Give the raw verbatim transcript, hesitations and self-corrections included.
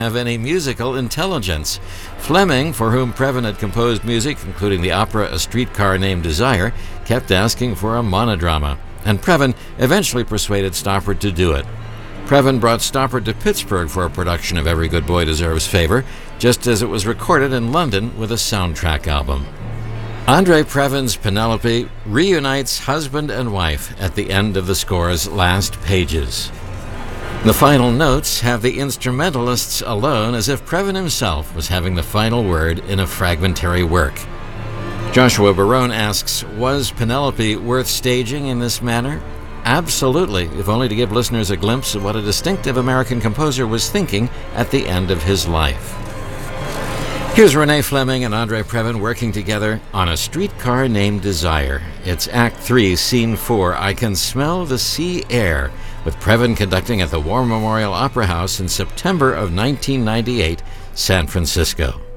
have any musical intelligence. Fleming, for whom Previn had composed music, including the opera A Streetcar Named Desire, kept asking for a monodrama, and Previn eventually persuaded Stoppard to do it. Previn brought Stoppard to Pittsburgh for a production of Every Good Boy Deserves Favor, just as it was recorded in London with a soundtrack album. Andre Previn's Penelope reunites husband and wife at the end of the score's last pages. The final notes have the instrumentalists alone, as if Previn himself was having the final word in a fragmentary work. Joshua Barone asks, was Penelope worth staging in this manner? Absolutely, if only to give listeners a glimpse of what a distinctive American composer was thinking at the end of his life. Here's Renee Fleming and Andre Previn working together on A Streetcar Named Desire. It's Act three, Scene four, I Can Smell the Sea Air, with Previn conducting at the War Memorial Opera House in September of nineteen ninety-eight, San Francisco.